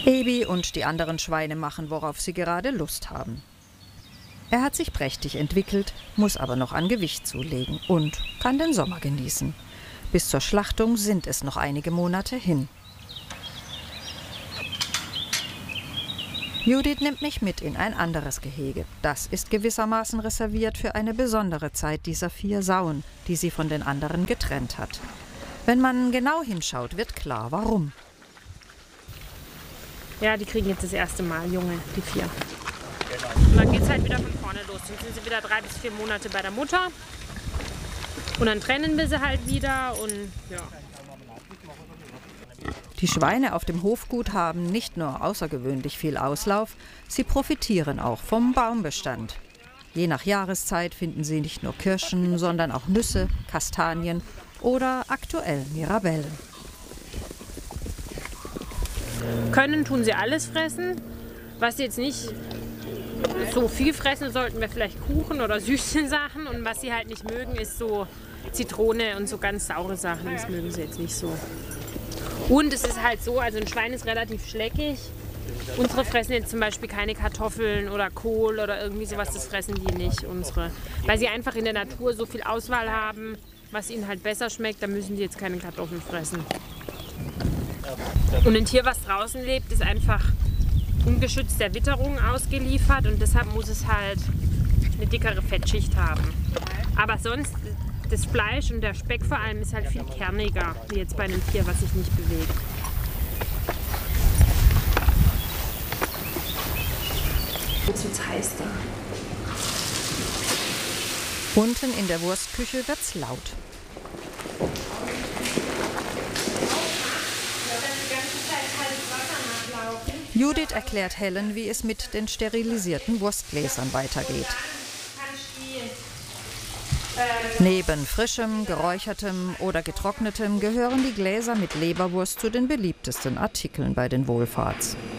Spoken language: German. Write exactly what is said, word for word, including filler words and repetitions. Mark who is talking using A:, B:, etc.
A: Ebi und die anderen Schweine machen, worauf sie gerade Lust haben. Er hat sich prächtig entwickelt, muss aber noch an Gewicht zulegen und kann den Sommer genießen. Bis zur Schlachtung sind es noch einige Monate hin. Judith nimmt mich mit in ein anderes Gehege. Das ist gewissermaßen reserviert für eine besondere Zeit dieser vier Sauen, die sie von den anderen getrennt hat. Wenn man genau hinschaut, wird klar, warum.
B: Ja, die kriegen jetzt das erste Mal Junge, die vier. Und dann geht es halt wieder von vorne los. Dann sind sie wieder drei bis vier Monate bei der Mutter. Und dann trennen wir sie halt wieder und ja.
A: Die Schweine auf dem Hofgut haben nicht nur außergewöhnlich viel Auslauf, sie profitieren auch vom Baumbestand. Je nach Jahreszeit finden sie nicht nur Kirschen, sondern auch Nüsse, Kastanien oder aktuell Mirabellen.
B: Können tun sie alles fressen. Was sie jetzt nicht so viel fressen sollten, wir vielleicht Kuchen oder süße Sachen. Und was sie halt nicht mögen, ist so Zitrone und so ganz saure Sachen. Das mögen sie jetzt nicht so. Und es ist halt so, also ein Schwein ist relativ schleckig. Unsere fressen jetzt zum Beispiel keine Kartoffeln oder Kohl oder irgendwie sowas, das fressen die nicht, unsere. Weil sie einfach in der Natur so viel Auswahl haben, was ihnen halt besser schmeckt, da müssen die jetzt keine Kartoffeln fressen. Und ein Tier, was draußen lebt, ist einfach ungeschützt der Witterung ausgeliefert und deshalb muss es halt eine dickere Fettschicht haben. Aber sonst, das Fleisch und der Speck vor allem ist halt viel kerniger, wie jetzt bei einem Tier, was sich nicht bewegt. Jetzt wird's heiß da.
A: Unten in der Wurstküche wird's laut. Judith erklärt Helen, wie es mit den sterilisierten Wurstgläsern weitergeht. Neben frischem, geräuchertem oder getrocknetem gehören die Gläser mit Leberwurst zu den beliebtesten Artikeln bei den Wohlfahrts.